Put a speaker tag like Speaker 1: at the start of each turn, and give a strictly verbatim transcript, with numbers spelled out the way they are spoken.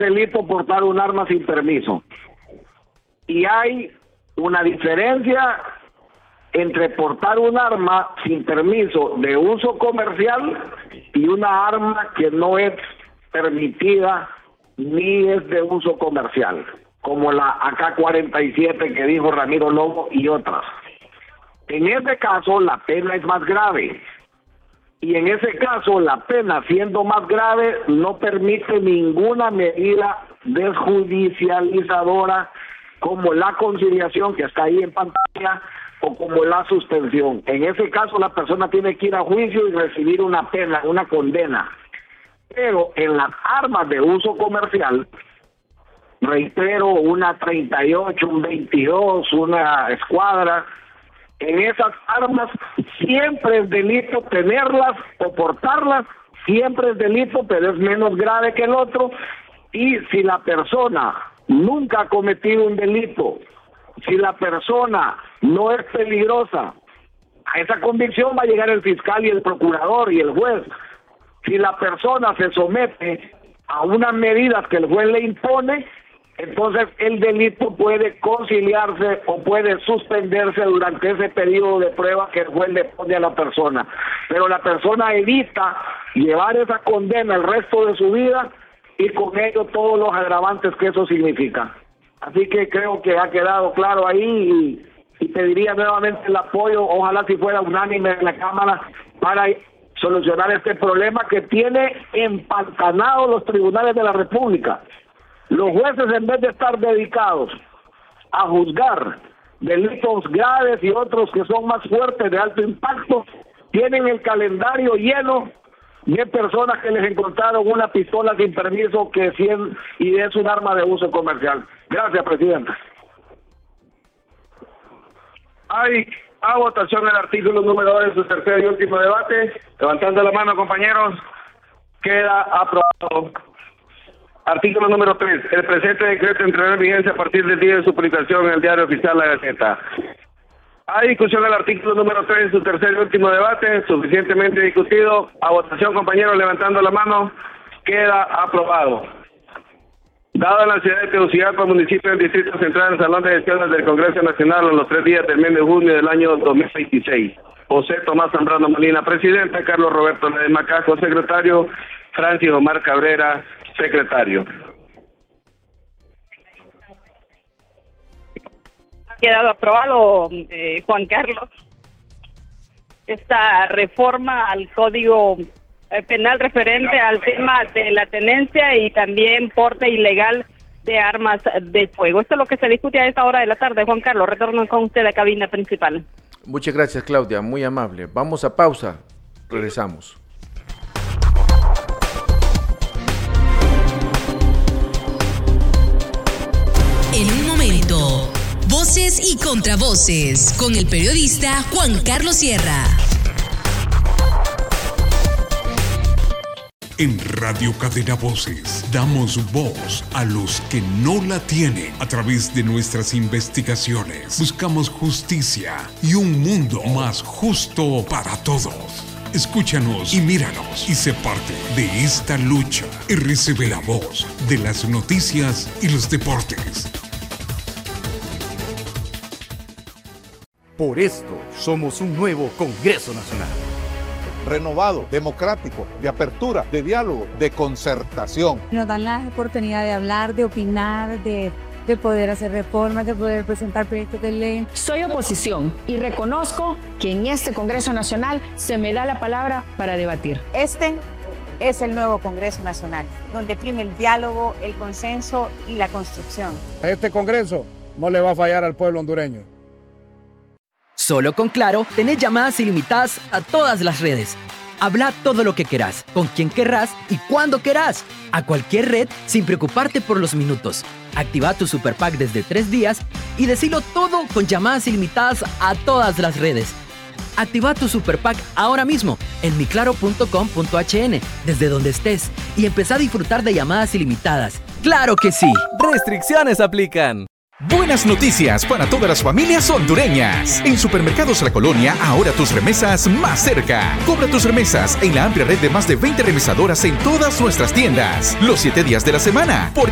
Speaker 1: delito portar un arma sin permiso. Y hay una diferencia entre portar un arma sin permiso de uso comercial y una arma que no es permitida ni es de uso comercial, como la A K cuarenta y siete que dijo Ramiro Lobo y otras. En ese caso la pena es más grave, y en ese caso la pena, siendo más grave, no permite ninguna medida desjudicializadora como la conciliación que está ahí en pantalla o como la suspensión. En ese caso la persona tiene que ir a juicio y recibir una pena, una condena. Pero en las armas de uso comercial, reitero, una treinta y ocho, un veintidós, una escuadra, en esas armas siempre es delito tenerlas o portarlas, siempre es delito, pero es menos grave que el otro. Y si la persona nunca ha cometido un delito, si la persona no es peligrosa, a esa convicción va a llegar el fiscal y el procurador y el juez. Si la persona se somete a unas medidas que el juez le impone, entonces el delito puede conciliarse o puede suspenderse durante ese periodo de prueba que el juez le pone a la persona. Pero la persona evita llevar esa condena el resto de su vida y con ello todos los agravantes que eso significa. Así que creo que ha quedado claro ahí y, y pediría nuevamente el apoyo, ojalá si fuera unánime en la Cámara, para solucionar este problema que tiene empantanados los tribunales de la República. Los jueces, en vez de estar dedicados a juzgar delitos graves y otros que son más fuertes, de alto impacto, tienen el calendario lleno de personas que les encontraron una pistola sin permiso que cien, y es un arma de uso comercial. Gracias, presidenta.
Speaker 2: Hay a votación el artículo número dos de su tercer y último debate. Levantando la mano, compañeros. Queda aprobado. Artículo número tres. El presente decreto entrará en vigencia a partir del día de su publicación en el Diario Oficial La Gaceta. Hay discusión del artículo número tres en su tercer y último debate, suficientemente discutido. A votación, compañeros, levantando la mano. Queda aprobado. Dado la ciudad de Tegucigalpa, municipio del Distrito Central, en el Salón de Sesiones del Congreso Nacional, en los tres días del mes de junio del año dos mil veintiséis. José Tomás Zambrano Molina, presidente. Carlos Roberto Ledesma Cajo, secretario. Francis Omar Cabrera, secretario.
Speaker 3: Ha quedado aprobado, eh, Juan Carlos, esta reforma al Código Penal referente al tema de la tenencia y también porte ilegal de armas de fuego. Esto es lo que se discute a esta hora de la tarde. Juan Carlos, retorno con usted a la cabina principal.
Speaker 4: Muchas gracias, Claudia, muy amable. Vamos a pausa, regresamos.
Speaker 5: En un momento, voces y contravoces con el periodista Juan Carlos Sierra.
Speaker 6: En Radio Cadena Voces damos voz a los que no la tienen. A través de nuestras investigaciones buscamos justicia y un mundo más justo para todos. Escúchanos y míranos y sé parte de esta lucha. R C B, la voz de las noticias y los deportes.
Speaker 7: Por esto somos un nuevo Congreso Nacional.
Speaker 8: Renovado, democrático, de apertura, de diálogo, de concertación.
Speaker 9: Nos dan la oportunidad de hablar, de opinar, de, de poder hacer reformas, de poder presentar proyectos de ley.
Speaker 10: Soy oposición y reconozco que en este Congreso Nacional se me da la palabra para debatir.
Speaker 11: Este es el nuevo Congreso Nacional, donde prime el diálogo, el consenso y la construcción.
Speaker 12: Este Congreso no le va a fallar al pueblo hondureño.
Speaker 13: Solo con Claro tenés llamadas ilimitadas a todas las redes. Habla todo lo que querás, con quien querrás y cuando querás. A cualquier red sin preocuparte por los minutos. Activa tu Super Pack desde tres días y decilo todo con llamadas ilimitadas a todas las redes. Activa tu Super Pack ahora mismo en mi claro punto com punto h n desde donde estés y empezá a disfrutar de llamadas ilimitadas. ¡Claro que sí!
Speaker 14: Restricciones aplican. Buenas noticias para todas las familias hondureñas. En Supermercados La Colonia, ahora tus remesas más cerca. Cobra tus remesas en la amplia red de más de veinte remesadoras en todas nuestras tiendas. Los siete días de la semana. Por